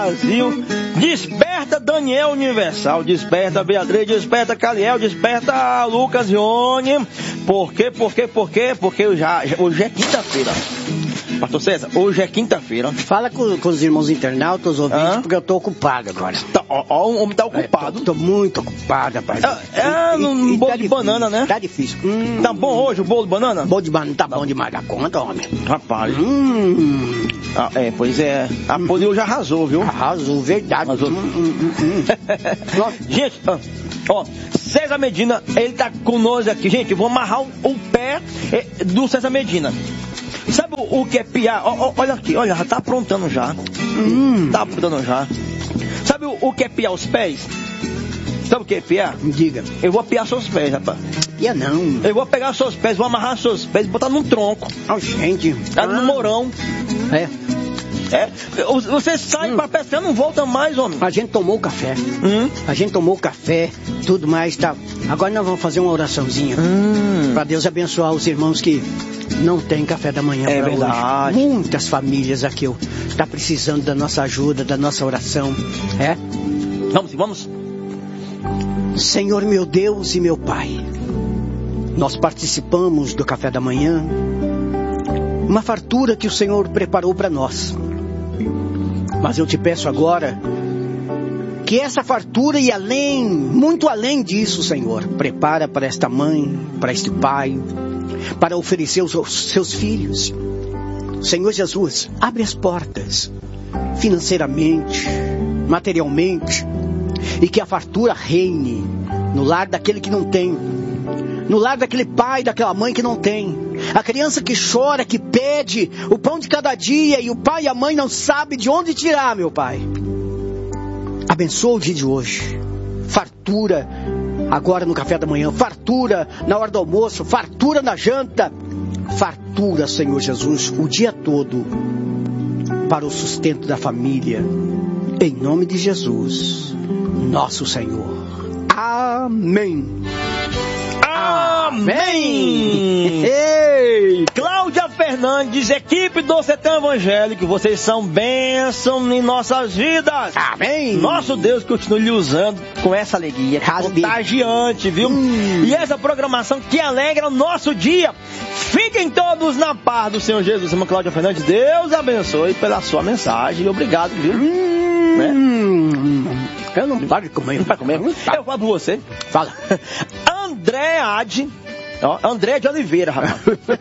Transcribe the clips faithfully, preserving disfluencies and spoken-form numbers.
Brasil, desperta Daniel Universal, desperta Beatriz, desperta Caliel, desperta Lucas Ione. Por quê? Por quê? Por quê? Porque hoje, hoje é quinta-feira. Pastor César, hoje é quinta-feira. Fala com, com os irmãos internautas, os ouvintes, ah? porque eu tô ocupado agora. Tá, ó, ó, o homem tá ocupado. É, tô, tô muito ocupado, rapaz. É, é no e, bolo tá de difícil, banana, né? Tá difícil. Hum, tá bom hoje o bolo de banana? Bolo de banana tá bom demais da conta, homem. Rapaz. Hum. Ah, é, pois é. A hum. Polio já arrasou, viu? Arrasou, verdade. Arrasou. Hum, hum, hum. Gente, ó, César Medina, ele tá conosco aqui. Gente, eu vou amarrar o, o pé do César Medina. Sabe o, o que é piar? O, o, olha aqui, olha, já tá aprontando já. Hum. Tá aprontando já. Sabe o, o que é piar os pés? Sabe o que é piar? Me diga. Eu vou piar seus pés, rapaz. Pia não. Eu vou pegar seus pés, vou amarrar seus pés e botar num tronco. Oh, gente. Ah. No morão. É. É. Você sai hum. pra pescar, não volta mais, homem. A gente tomou café. Hum. A gente tomou café, tudo mais, tá. Agora nós vamos fazer uma oraçãozinha. Hum. Pra Deus abençoar os irmãos que não tem café da manhã. É verdade. Hoje. Muitas famílias aqui ó, tá precisando da nossa ajuda, da nossa oração. É? Vamos, vamos. Senhor meu Deus e meu Pai, nós participamos do café da manhã, uma fartura que o Senhor preparou para nós. Mas eu te peço agora que essa fartura e além, muito além disso, Senhor, prepara para esta mãe, para este pai, para oferecer aos seus filhos. Senhor Jesus, abre as portas, financeiramente, materialmente, e que a fartura reine no lar daquele que não tem, no lar daquele pai, daquela mãe que não tem, a criança que chora, que pede o pão de cada dia e o pai e a mãe não sabem de onde tirar, meu Pai. Abençoa o dia de hoje, fartura agora no café da manhã, fartura na hora do almoço, fartura na janta, fartura, Senhor Jesus, o dia todo para o sustento da família, em nome de Jesus, nosso Senhor. Amém. Amém. Ei, Cláudia Fernandes, equipe do Sertão Evangélico, vocês são bênção em nossas vidas. Amém. Nosso Deus continue lhe usando com essa alegria contagiante, viu? Hum. E essa programação que alegra o nosso dia. Fiquem todos na paz do Senhor Jesus. Irmã Cláudia Fernandes, Deus abençoe pela sua mensagem. Obrigado, viu? Hum. Né? Eu não paro de comer. Não vai comer? Tá. Eu falo por você. Fala. André Ade. Ó, André de Oliveira, rapaz.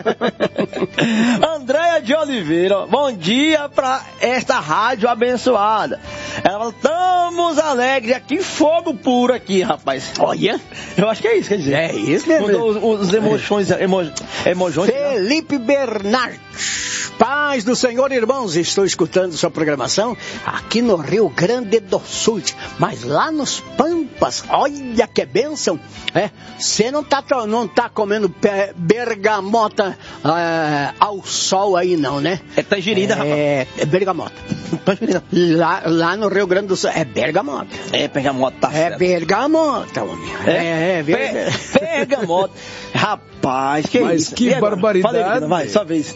Andréia de Oliveira, bom dia pra esta rádio abençoada. Ela fala, estamos alegres aqui, fogo puro aqui, rapaz. Olha. Eu acho que é isso, quer dizer. É isso mesmo. Os, os emoções, emo, emojões. Felipe né? Bernardes. Paz do Senhor, irmãos, estou escutando sua programação aqui no Rio Grande do Sul, mas lá nos Pampas, olha que bênção, é, você não tá, não tá comendo bergamota é, ao sol aí não, né? É tangerina, rapaz. É, é bergamota. Tangerina. Lá, lá no Rio Grande do Sul é bergamota. É bergamota, tá É certo. bergamota, homem. É, é, é ver... bergamota. Rapaz, que mas isso? que barbaridade. Falei, vai, só vez.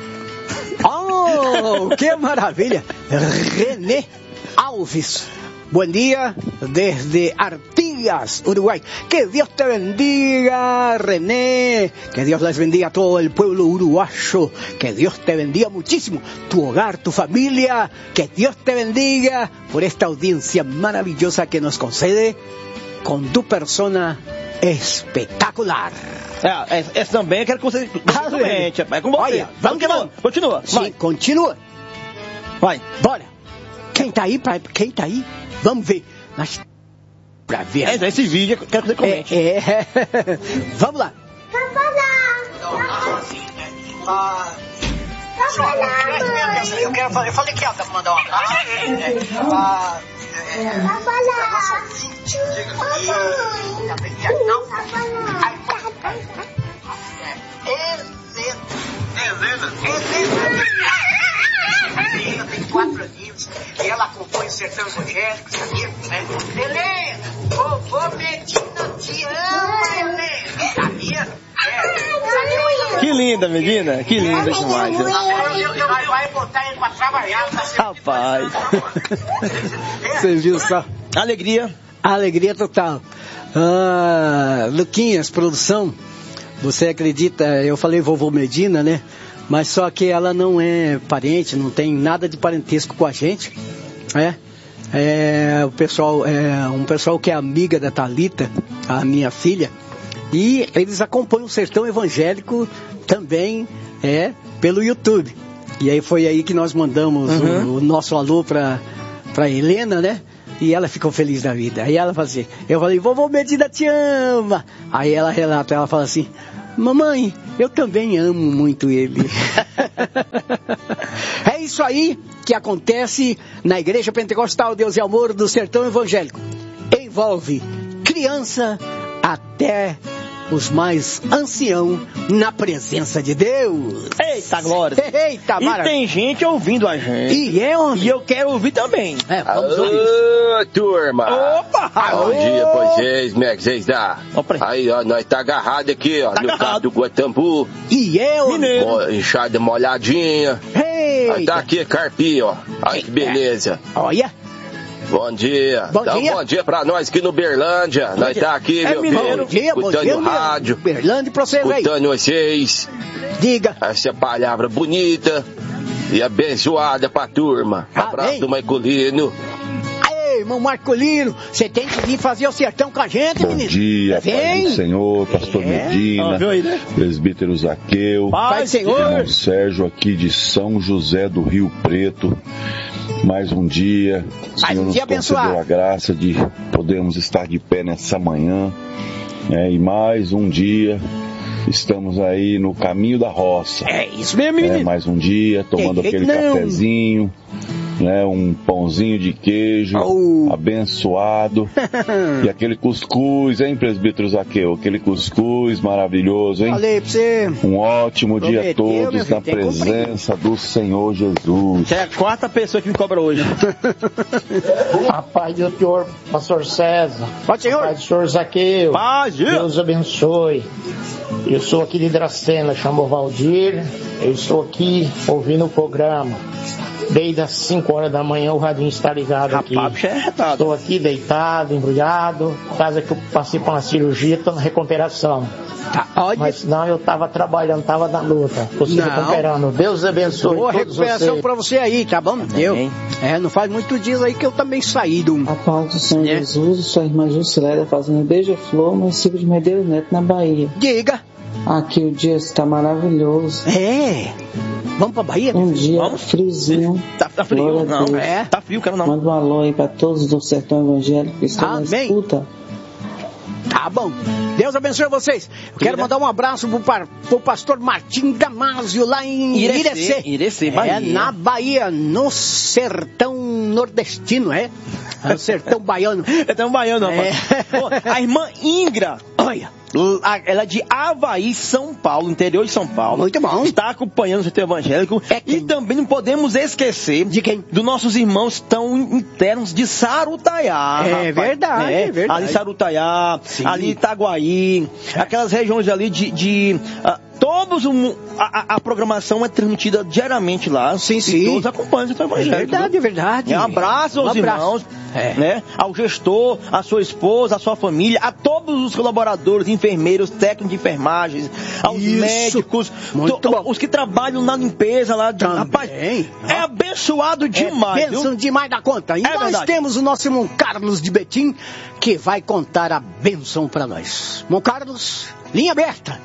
Oh, que maravilha! René Alves, bom dia desde Artigas, Uruguay. Que Dios te bendiga, René. Que Dios les bendiga a todo el pueblo uruguayo. Que Dios te bendiga muchísimo. Tu hogar, tu familia. Que Dios te bendiga por esta audiencia maravillosa que nos concede con tu persona espetacular. É, essa também eu quero que você comente, é com você. Olha, vamos continua, que continua. Sim, vai. continua. Vai. Bora. Quem tá aí? Pra, quem tá aí? Vamos ver. Mas, pra ver. É, esse vídeo eu quero que você comente. É, é. Vamos lá. Tá falando. Eu quero falar. Eu falei que ela tá mandando um abraço. Ah, tá falando. Helena. Helena tem quatro aninhos e ela acompanha o Sertão Evangélico, sabia? Helena, vovô Medina te ama, Helena. Sabia? É. Que linda, Medina. Que linda demais. Vai botar ele pra trás. Rapaz. Você viu só? Alegria. Alegria total. Ah, Luquinhas, produção, você acredita, eu falei vovô Medina, né? Mas só que ela não é parente, não tem nada de parentesco com a gente, né? É, o pessoal, é um pessoal que é amiga da Thalita, a minha filha, e eles acompanham o Sertão Evangélico também é, pelo YouTube. E aí foi aí que nós mandamos uhum. o, o nosso alô para para Helena, né? E ela ficou feliz da vida. Aí ela fazia, eu falei, vovô Medina te ama. Aí ela relata, ela fala assim, mamãe, eu também amo muito ele. É isso aí que acontece na Igreja Pentecostal Deus e Amor do Sertão Evangélico. Envolve criança até os mais anciãos na presença de Deus. Eita glória. Eita, e maravilha. Tem gente ouvindo a gente. E é onde? E eu quero ouvir também. É, vamos ouvir. Ô, turma. Opa. Bom dia pra vocês, como é que vocês dá? Aí, ó, nós tá agarrado aqui, ó, tá no carro do Guatambu. E é onde? Ó, enxada molhadinha. Eita. Aí tá aqui, carpinho, ó. Aí que beleza. Olha. Bom dia. Bom Dá dia. um bom dia pra nós aqui no Berlândia. Bom nós dia. Tá aqui, é meu filho, bom dia, escutando bom dia, rádio. Berlândia pra vocês aí. Escutando vocês. Diga. Essa palavra bonita e abençoada pra turma. Ah, abraço bem. do Marcolino. Ei, irmão Marcolino, você tem que vir fazer o sertão com a gente, bom menino. Bom dia, Vem. Pai do Senhor, Pastor É. Medina, Ah, aí, né? Presbítero Zaqueu, Pai do Senhor. Irmão Sérgio aqui de São José do Rio Preto. Mais um dia, o Mais Senhor um nos dia concedeu abençoado. a graça de podermos estar de pé nessa manhã, né? E mais um dia, estamos aí no caminho da roça. É isso mesmo, menino. É, mais um dia, tomando Tem aquele jeito não. cafezinho, né, um pãozinho de queijo, Oh. abençoado, e aquele cuscuz, hein, presbítero Zaqueu? Aquele cuscuz maravilhoso, hein? Falei pra você. Um ótimo dia a Prometeu, meu todos filho, na tem que cumprir. presença do Senhor Jesus. Você é a quarta pessoa que me cobra hoje. A paz do Senhor, pastor César. Pode, senhor. A paz do senhor Zaqueu. Paz, Deus abençoe. Eu sou aqui de Dracena, chamo Valdir. Eu estou aqui ouvindo o programa. Desde as cinco horas da manhã o radinho está ligado aqui. Rapaz, bicho é retado. Estou aqui deitado, embrulhado. Por causa que eu passei por uma cirurgia, estou na recuperação. Tá, olha. Mas senão eu estava trabalhando, estava na luta. Estou se Não. recuperando. Deus abençoe Boa todos recuperação vocês. pra você aí, tá bom? Deu. É, não faz muito dias aí que eu também saí do... A paz do Senhor É. Jesus, sua irmã Jusilé da Fazenda Beija-Flor, município de Medeiros Neto, na Bahia. Diga. Aqui o dia está maravilhoso. É. Vamos pra Bahia? Um dia Vamos? friozinho. Tá, tá frio? Glória a Não, Deus. é. Tá frio, quero não. Manda um alô aí para todos do Sertão Evangélico que estão na Amém. escuta. Tá bom. Deus abençoe vocês. Eu quero Diga. mandar um abraço pro, par, pro pastor Martim Damásio, lá em Irecê, Irecê. Irecê, Bahia. É, na Bahia, no sertão nordestino, é? É o sertão baiano. Eu tenho um baiano, rapaz. É. Pô, a irmã Ingra, Olha, a- ela é de Avaí, São Paulo, interior de São Paulo. muito bom. Está acompanhando o setor evangélico. É quem? E também não podemos esquecer De quem? dos nossos irmãos tão internos de Sarutaiá. É rapaz. verdade, é verdade. Ali Sarutaiá, Sim. ali Itaguaí, aquelas regiões ali de... de ah, todos o- a, a- a programação é transmitida diariamente lá. Sim, e sim. todos acompanham o setor É evangélico. verdade, é verdade. Um abraço aos Um abraço. irmãos, É. né? Ao gestor, à sua esposa, à sua família, a todos os colaboradores, enfermeiros, técnicos de enfermagem, aos Isso. médicos, Muito to- bom. os que trabalham na limpeza lá. De, Também. rapaz, é abençoado demais, É bênção viu? demais da conta. E É nós verdade. temos o nosso irmão Carlos de Betim, que vai contar a bênção para nós. Irmão Carlos, linha aberta.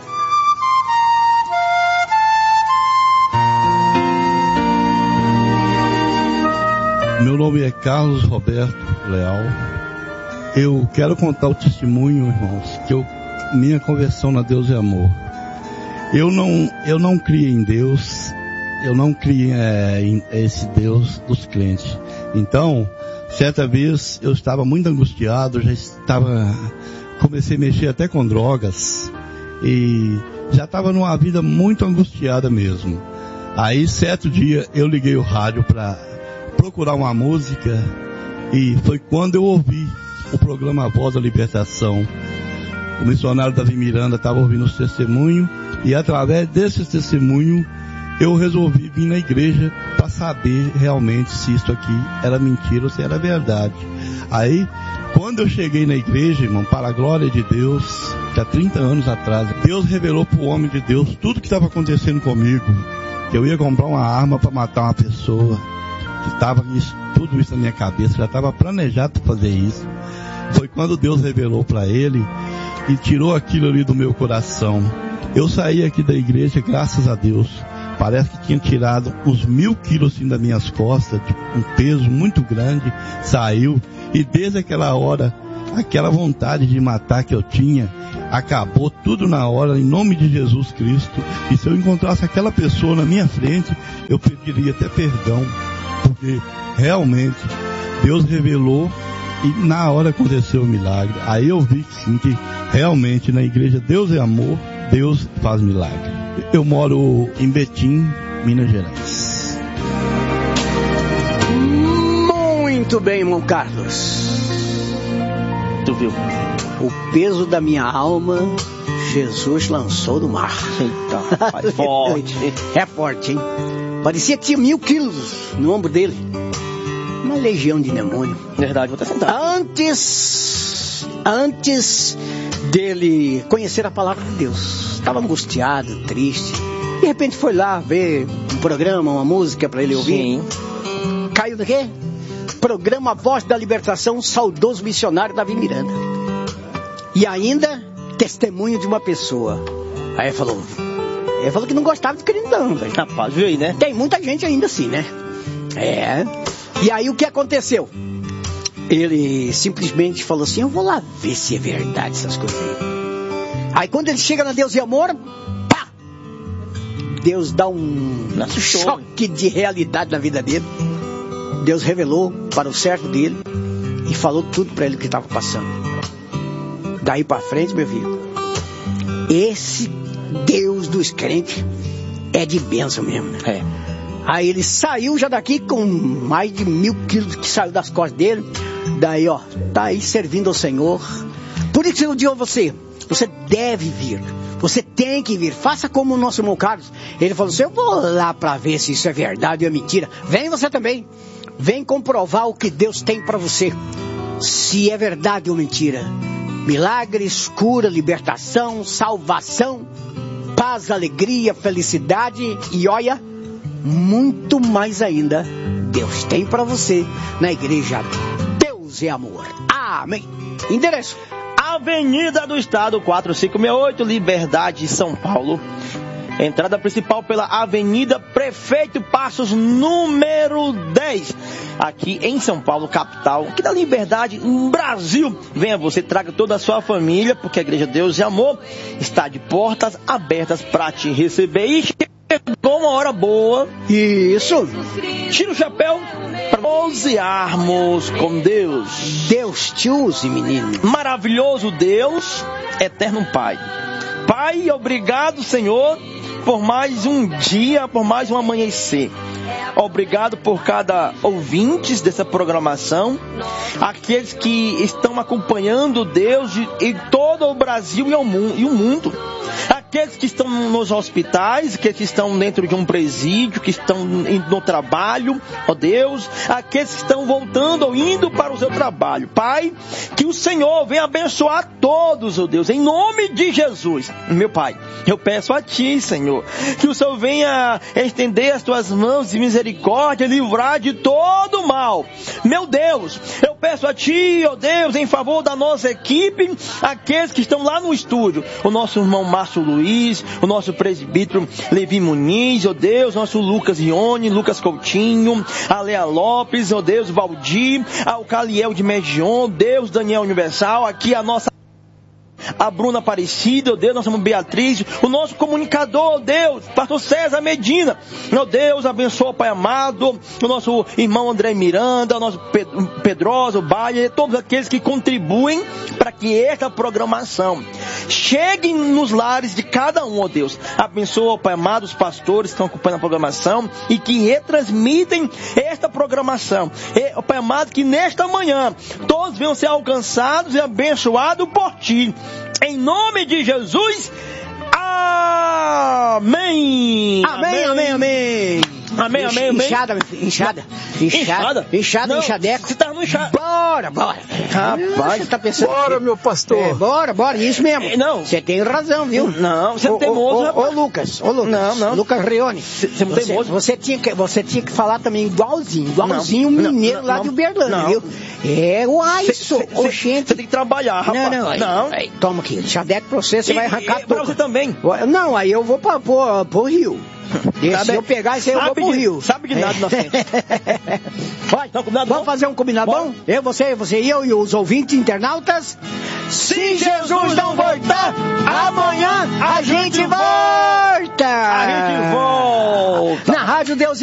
Meu nome é Carlos Roberto Leal. Eu quero contar o testemunho, irmãos, que eu, minha conversão na Deus é Amor. Eu não, eu não criei em Deus, eu não criei é, em esse Deus dos crentes. Então, certa vez eu estava muito angustiado, já estava, comecei a mexer até com drogas e já estava numa vida muito angustiada mesmo. Aí, certo dia, eu liguei o rádio para procurar uma música e foi quando eu ouvi o programa Voz da Libertação. O missionário Davi Miranda estava ouvindo os testemunhos e através desses testemunhos eu resolvi vir na igreja para saber realmente se isso aqui era mentira ou se era verdade. Aí, quando eu cheguei na igreja, irmão, para a glória de Deus, há trinta anos atrás, Deus revelou para o homem de Deus tudo que estava acontecendo comigo. Eu ia comprar uma arma para matar uma pessoa. Estava isso, tudo isso na minha cabeça, já estava planejado para fazer isso. Foi quando Deus revelou para ele e tirou aquilo ali do meu coração. Eu saí aqui da igreja, graças a Deus. Parece que tinha tirado uns mil quilos assim das minhas costas, um peso muito grande, saiu. E desde aquela hora, aquela vontade de matar que eu tinha, acabou tudo na hora, em nome de Jesus Cristo. E se eu encontrasse aquela pessoa na minha frente, eu pediria até perdão, porque realmente Deus revelou e na hora aconteceu o milagre. Aí eu vi que sim, que realmente na igreja Deus é amor, Deus faz milagre. Eu moro em Betim, Minas Gerais. Muito bem, irmão Carlos. Tu viu? O peso da minha alma, Jesus lançou no mar. Eita, rapaz, forte. É forte, hein? Parecia que tinha mil quilos no ombro dele. Uma legião de demônio. Verdade, vou até sentar. Antes, antes dele conhecer a palavra de Deus, estava angustiado, triste. De repente foi lá ver um programa, uma música para ele ouvir. Sim. Caiu do quê? Programa Voz da Libertação, saudoso missionário Davi Miranda. E ainda, testemunho de uma pessoa. Aí ele falou, ele falou que não gostava de crente não, velho. Rapaz, viu aí, né? Tem muita gente ainda assim, né? É. E aí o que aconteceu? Ele simplesmente falou assim, eu vou lá ver se é verdade essas coisas aí. Aí quando ele chega na Deus e Amor, pá! Deus dá um Nossa, choque de realidade na vida dele. Deus revelou para o servo dele e falou tudo para ele o que estava passando. Daí para frente, meu filho, esse Deus dos crentes é de bênção mesmo, né? É. Aí ele saiu já daqui com mais de mil quilos que saiu das costas dele. Daí, ó, tá aí servindo ao Senhor. Por isso eu digo a você, você deve vir. Você tem que vir. Faça como o nosso irmão Carlos. Ele falou assim, eu vou lá para ver se isso é verdade ou é mentira. Vem você também. Vem comprovar o que Deus tem para você. Se é verdade ou mentira. Milagres, cura, libertação, salvação, paz, alegria, felicidade e olha, muito mais ainda, Deus tem para você na igreja Deus é Amor. Amém. Endereço: Avenida do Estado quatrocentos e sessenta e oito, Liberdade, São Paulo. Entrada principal pela Avenida Prefeito Passos, número dez. Aqui em São Paulo, capital. Aqui da Liberdade, no Brasil. Venha você, traga toda a sua família, porque a Igreja Deus e Amor está de portas abertas para te receber. E chegou uma hora boa. Isso. Tira o chapéu para prosearmos com Deus. Deus te use, menino. Maravilhoso Deus, eterno Pai. Pai, obrigado, Senhor, por mais um dia, por mais um amanhecer. Obrigado por cada ouvinte dessa programação, aqueles que estão acompanhando Deus em todo o Brasil e o mundo, aqueles que estão nos hospitais, aqueles que estão dentro de um presídio, que estão no trabalho, ó Deus, aqueles que estão voltando ou indo para o seu trabalho. Pai, que o Senhor venha abençoar todos, ó Deus, em nome de Jesus. Meu Pai, eu peço a Ti, Senhor, que o Senhor venha estender as Tuas mãos de misericórdia, livrar de todo o mal. Meu Deus, eu peço a Ti, ó Deus, em favor da nossa equipe, aqueles que estão lá no estúdio, o nosso irmão Márcio Luiz, o nosso presbítero Levi Muniz, ó Deus, nosso Lucas Ione, Lucas Coutinho, a Lea Lopes, ó Deus, Valdir, ao Caliel de Medion, Deus, Daniel Universal, aqui a nossa a Bruna Aparecida, ó Deus, nossa irmã Beatriz, o nosso comunicador, ó Deus, pastor César Medina, meu Deus, abençoa, Pai amado, o nosso irmão André Miranda, o nosso Pedrosa, o Baia, todos aqueles que contribuem para que esta programação chegue nos lares de cada um, ó Deus. Abençoa, Pai amado, os pastores que estão acompanhando a programação e que retransmitem esta programação. E, Pai amado, que nesta manhã todos venham ser alcançados e abençoados por Ti. Em nome de Jesus, amém. Amém! Amém, amém, amém! Amém, amém, amém. Inchada, inchada, inchada, inchada, inchadeco. Você tá no inchado. Bora, bora. Rapaz, você tá pensando. Bora, meu pastor. É, bora, bora, isso mesmo. É, não. Você tem razão, viu? Não, você não tem moço, rapaz. Ô, Lucas, ô, Lucas. Não, não. Lucas Reone. Você não tem moço. Você tinha que, você tinha que falar também igualzinho, igualzinho o mineiro não, lá não, de Uberlândia, não. viu? É, uai, isso. Oxente. Você tem que trabalhar, rapaz. Não, não, aí, não. Aí, toma aqui, chadeco pra você, você E- vai arrancar e- tudo. pra você também. Não, aí eu vou pra, pro, pro Rio. E Sabe- se eu pegar isso aí, eu vou sabe pro de- Rio. sabe de nada, inocente. Vai, Não, combinado vamos bom? fazer um combinado Bora. bom? Eu, você, você e eu e os ouvintes internautas. Se Jesus não voltar, amanhã a gente volta! A gente volta! Na Rádio Deus